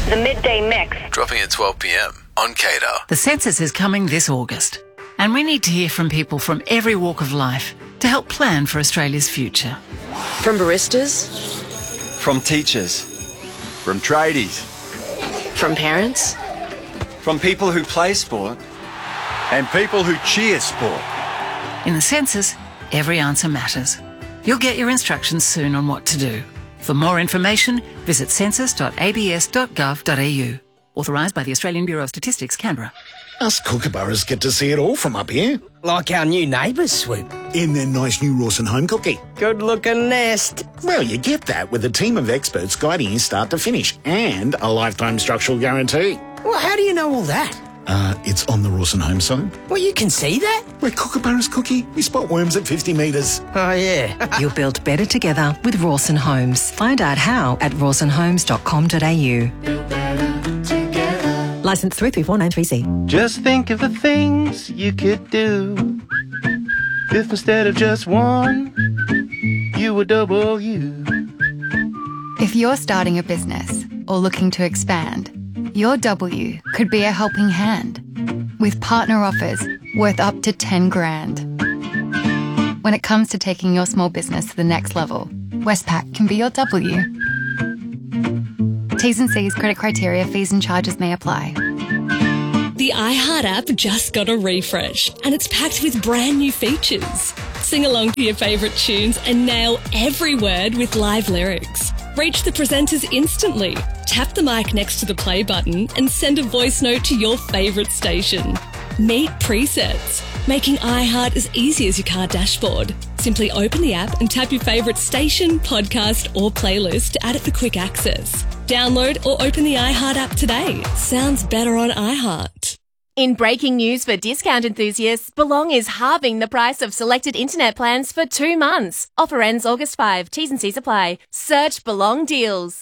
The Midday Mix. Dropping at 12 p.m. on Cater. The census is coming this August, and we need to hear from people from every walk of life to help plan for Australia's future. From baristas. From teachers. From tradies. From parents. From people who play sport. And people who cheer sport. In the census, every answer matters. You'll get your instructions soon on what to do. For more information, visit census.abs.gov.au. Authorised by the Australian Bureau of Statistics, Canberra. Us kookaburras get to see it all from up here. Like our new neighbours, Swoop. In their nice new Rawson home cookie. Good-looking nest. Well, you get that with a team of experts guiding you start to finish and a lifetime structural guarantee. Well, how do you know all that? It's on the Rawson home site. Well, you can see that? We're kookaburras cookie. We spot worms at 50 metres. Oh, yeah. You'll build better together with Rawson Homes. Find out how at rawsonhomes.com.au. Licensed through 34933C. Just think of the things you could do if instead of just one, you were double you. If you're starting a business or looking to expand, your W could be a helping hand with partner offers worth up to 10 grand. When it comes to taking your small business to the next level, Westpac can be your W. T's and C's, credit criteria, fees and charges may apply. The iHeart app just got a refresh and it's packed with brand new features. Sing along to your favourite tunes and nail every word with live lyrics. Reach the presenters instantly. Tap the mic next to the play button and send a voice note to your favourite station. Meet presets, making iHeart as easy as your car dashboard. Simply open the app and tap your favourite station, podcast or playlist to add it for quick access. Download or open the iHeart app today. Sounds better on iHeart. In breaking news for discount enthusiasts, Belong is halving the price of selected internet plans for 2 months. Offer ends August 5. T's and C's apply. Search Belong Deals.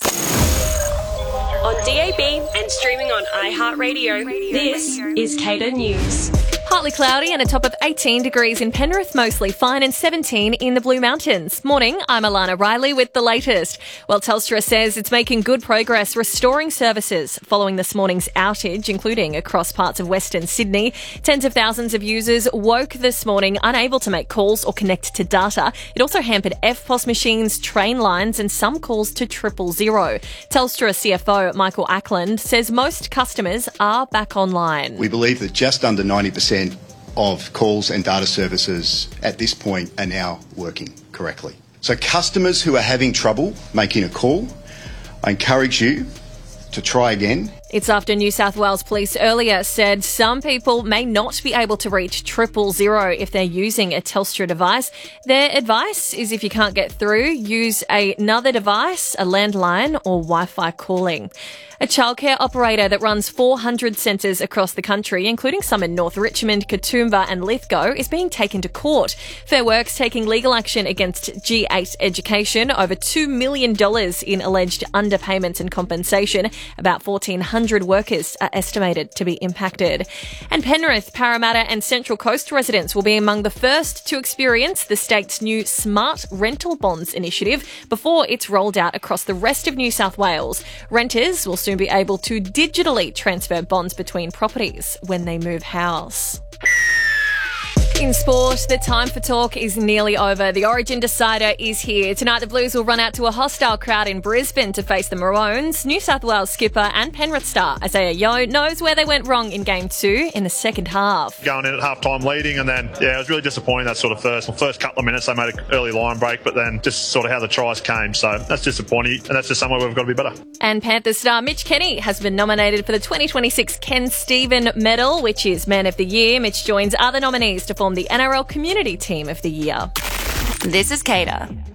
On DAB and streaming on iHeartRadio, this is Cater News. Partly cloudy and a top of 18 degrees in Penrith, mostly fine, and 17 in the Blue Mountains. Morning, I'm Alana Riley with the latest. Well, Telstra says it's making good progress restoring services following this morning's outage, including across parts of Western Sydney. Tens of thousands of users woke this morning unable to make calls or connect to data. It also hampered EFTPOS machines, train lines, and some calls to 000. Telstra CFO Michael Ackland says most customers are back online. We believe that just under 90% of calls and data services at this point are now working correctly. So customers who are having trouble making a call, I encourage you to try again. It's after New South Wales Police earlier said some people may not be able to reach 000 if they're using a Telstra device. Their advice is if you can't get through, use another device, a landline or Wi-Fi calling. A childcare operator that runs 400 centres across the country, including some in North Richmond, Katoomba and Lithgow, is being taken to court. Fair Work's taking legal action against G8 Education over $2 million in alleged underpayments and compensation. About 1,400 workers are estimated to be impacted. And Penrith, Parramatta and Central Coast residents will be among the first to experience the state's new Smart Rental Bonds initiative before it's rolled out across the rest of New South Wales. Renters will soon be able to digitally transfer bonds between properties when they move house. In sport, the time for talk is nearly over. The Origin decider is here. Tonight, the Blues will run out to a hostile crowd in Brisbane to face the Maroons. New South Wales skipper and Penrith star Isaiah Yeo knows where they went wrong in Game 2 in the second half. Going in at half-time leading and then, it was really disappointing that sort of first couple of minutes. They made an early line break, but then just sort of how the tries came. So that's disappointing, and that's just somewhere we've got to be better. And Panthers star Mitch Kenny has been nominated for the 2026 Ken Stephen Medal, which is Man of the Year. Mitch joins other nominees to form the NRL Community Team of the Year. This is Cater.